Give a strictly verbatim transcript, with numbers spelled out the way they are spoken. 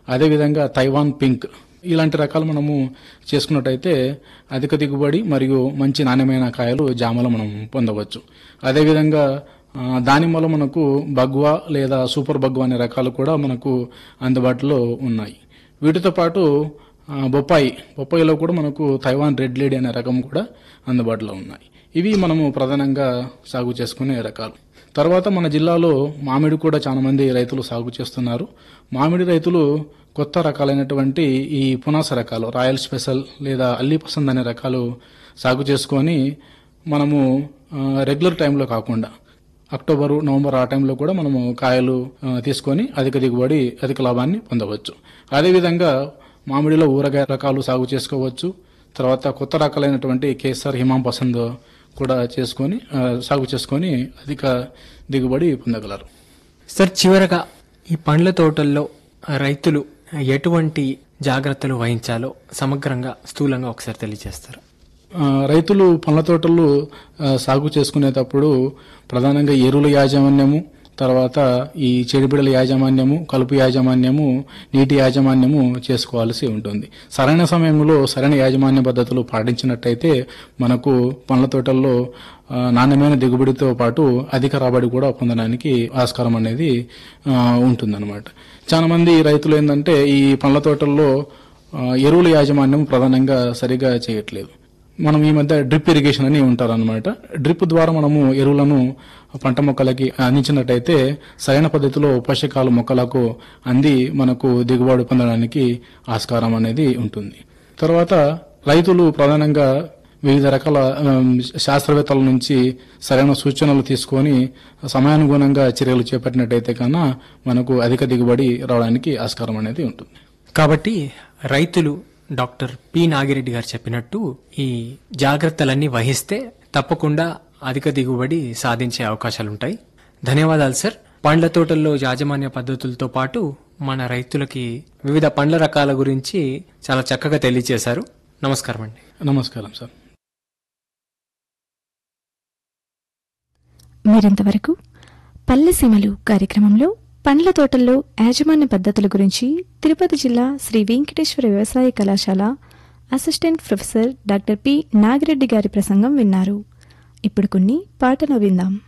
అదేవిధంగా Taiwan pink ఇలాంటి రకాలు మనము చేసుకున్నట్టయితే అధిక దిగుబడి మరియు మంచి నాణ్యమైన కాయలు జామలో మనం పొందవచ్చు. అదేవిధంగా ఆ, దానిమ్మలో మనకు బగ్వా లేదా సూపర్ బగ్వా అనే రకాలు కూడా మనకు అందుబాటులో ఉన్నాయి. వీటితో పాటు ఆ, బొప్పాయి బొప్పాయిలో కూడా మనకు తైవాన్ రెడ్ లేడీ అనే రకం కూడా అందుబాటులో ఉన్నాయి. ఇవి మనము ప్రధానంగా సాగు చేసుకునే రకాలు. తర్వాత మన జిల్లాలో మామిడి కూడా చాలా మంది రైతులు సాగు చేస్తున్నారు. మామిడి రైతులు కొత్త రకాలైనటువంటి ఈ పునాస రకాలు రాయల్ స్పెషల్ లేదా అల్లీ పసంద్ అనే రకాలు సాగు చేసుకొని మనము ఆ, రెగ్యులర్ టైంలో కాకుండా అక్టోబరు నవంబర్ ఆ టైంలో కూడా మనము కాయలు ఆ, తీసుకొని అధిక దిగుబడి అధిక లాభాన్ని పొందవచ్చు. అదేవిధంగా మామిడిలో ఊరగాయ రకాలు సాగు చేసుకోవచ్చు. తర్వాత కొత్త రకాలైనటువంటి కేసర్ హిమాం పసంద్ కూడా చేసుకొని ఆ, సాగు చేసుకొని అధిక దిగుబడి పొందగలరు. సార్, చివరగా ఈ పండ్ల తోటల్లో రైతులు ఎటువంటి జాగ్రత్తలు వహించాలో సమగ్రంగా స్థూలంగా ఒకసారి తెలియజేస్తారు. ఆ, రైతులు పండ్ల తోటలు ఆ, సాగు చేసుకునేటప్పుడు ప్రధానంగా ఎరువుల యాజమాన్యము, తర్వాత ఈ చెడిపిడల యాజమాన్యము, కలుపు యాజమాన్యము, నీటి యాజమాన్యము చేసుకోవాల్సి ఉంటుంది. సరైన సమయంలో సరైన యాజమాన్య పద్ధతులు పాటించినట్టయితే మనకు పండ్ల తోటల్లో ఆ, నాణ్యమైన దిగుబడితో పాటు అధిక రాబడి కూడా పొందడానికి ఆస్కారం అనేది ఆ, ఉంటుందన్నమాట. చాలా మంది రైతులు ఏంటంటే ఈ పండ్ల తోటల్లో ఆ, ఎరువుల యాజమాన్యం ప్రధానంగా సరిగా చేయట్లేదు. మనం ఈ మధ్య డ్రిప్ ఇరిగేషన్ అని ఉంటారనమాట. డ్రిప్ ద్వారా మనము ఎరువులను పంట మొక్కలకి అందించినట్టయితే సరైన పద్ధతిలో పోషకాలు మొక్కలకు అంది మనకు దిగుబడి పొందడానికి ఆస్కారం అనేది ఉంటుంది. తర్వాత రైతులు ప్రధానంగా వివిధ రకాల ఆమ్, శాస్త్రవేత్తల నుంచి సరైన సూచనలు తీసుకొని సమయానుగుణంగా చర్యలు చేపట్టినట్టయితే కన్నా మనకు అధిక దిగుబడి రావడానికి ఆస్కారం అనేది ఉంటుంది. కాబట్టి రైతులు డాక్టర్ పి నాగిరెడ్డి గారు చెప్పినట్టు ఈ జాగ్రత్తలన్నీ వహిస్తే తప్పకుండా అధిక దిగుబడి సాధించే అవకాశాలుంటాయి. ధన్యవాదాలు సార్. పండ్ల తోటల్లో యాజమాన్య పద్ధతులతో పాటు మన రైతులకి వివిధ పండ్ల రకాల గురించి చాలా చక్కగా తెలియజేశారు. నమస్కారం అండి. నమస్కారం సార్. మీరింతవరకు పల్లెసీమలు కార్యక్రమంలో పండ్ల తోటల్లో యాజమాన్య పద్ధతుల గురించి తిరుపతి జిల్లా శ్రీ వెంకటేశ్వర వ్యవసాయ కళాశాల assistant professor doctor P Nagireddy గారి ప్రసంగం విన్నారు. ఇప్పుడు కొన్ని పాటలు విందాం.